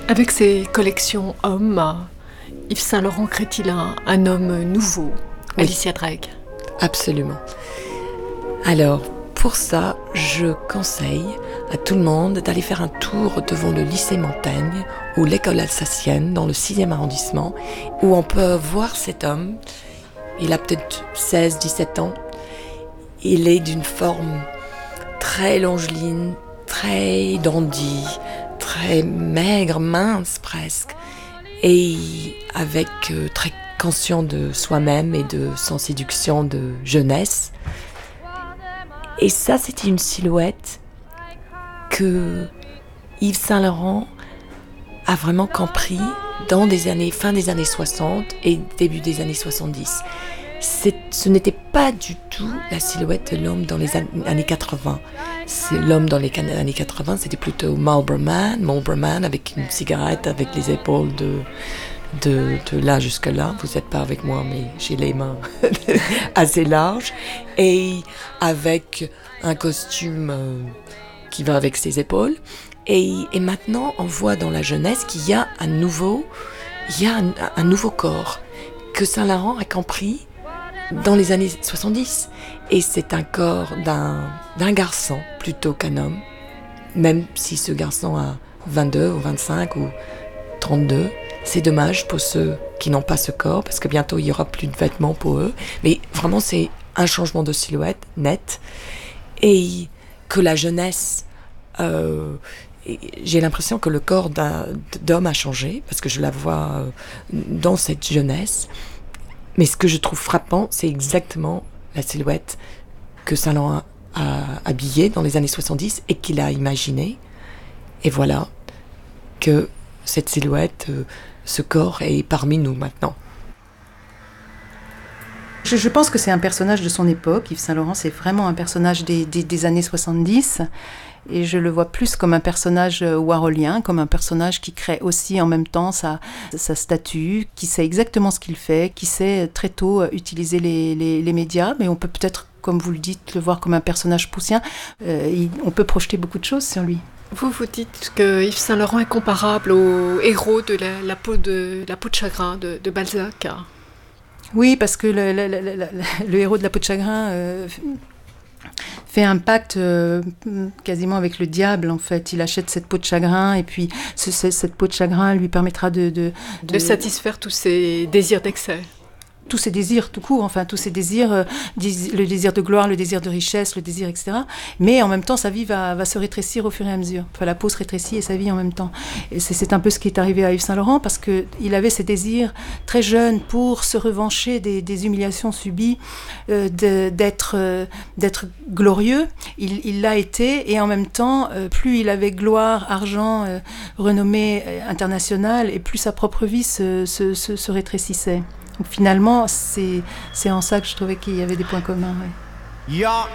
Avec ses collections hommes, Yves Saint Laurent crée-t-il un homme nouveau, Oui. Alicia Drake? Absolument. Alors, pour ça, je conseille à tout le monde d'aller faire un tour devant le lycée Montaigne ou l'école alsacienne dans le 6e arrondissement, où on peut voir cet homme. Il a peut-être 16-17 ans. Il est d'une forme très longiligne, très dandy, très maigre, mince presque, et avec très conscient de soi-même et de son séduction de jeunesse. Et ça, c'était une silhouette que Yves Saint Laurent a vraiment compris dans fin des années 60 et début des années 70. Ce n'était pas du tout la silhouette de l'homme dans les années 80. L'homme dans les années 80, c'était plutôt Marlboro Man avec une cigarette, avec les épaules de là jusque là. Vous n'êtes pas avec moi, mais j'ai les mains assez larges. Et avec un costume qui va avec ses épaules. Et maintenant, on voit dans la jeunesse qu'il y a un nouveau corps que Saint Laurent a compris dans les années 70. Et c'est un corps d'un garçon plutôt qu'un homme, même si ce garçon a 22 ou 25 ou 32. C'est dommage pour ceux qui n'ont pas ce corps, parce que bientôt il n'y aura plus de vêtements pour eux. Mais vraiment, c'est un changement de silhouette net. Et que la jeunesse... j'ai l'impression que le corps d'homme a changé, parce que je la vois dans cette jeunesse. Mais ce que je trouve frappant, c'est exactement la silhouette que Saint Laurent a habillée dans les années 70 et qu'il a imaginée. Et voilà que cette silhouette, ce corps est parmi nous maintenant. Je pense que c'est un personnage de son époque. Yves Saint Laurent, c'est vraiment un personnage des années 70. Et je le vois plus comme un personnage warholien, comme un personnage qui crée aussi en même temps sa statue, qui sait exactement ce qu'il fait, qui sait très tôt utiliser les médias. Mais on peut peut-être, comme vous le dites, le voir comme un personnage poussien. On peut projeter beaucoup de choses sur lui. Vous dites que Yves Saint Laurent est comparable au héros de la peau de chagrin de Balzac. Oui, parce que le héros de la peau de chagrin fait un pacte quasiment avec le diable, en fait. Il achète cette peau de chagrin, et puis cette peau de chagrin lui permettra de satisfaire tous ses désirs d'excès. Tous ses désirs, tout court, enfin, tous ses désirs, le désir de gloire, le désir de richesse, le désir, etc. Mais en même temps, sa vie va se rétrécir au fur et à mesure. Enfin, la peau se rétrécit et sa vie en même temps. Et c'est un peu ce qui est arrivé à Yves Saint Laurent, parce qu'il avait ces désirs très jeunes pour se revancher des humiliations subies, d'être glorieux. Il l'a été, et en même temps, plus il avait gloire, argent, renommée internationale, et plus sa propre vie se rétrécissait. Donc finalement, c'est en ça que je trouvais qu'il y avait des points communs. Ouais.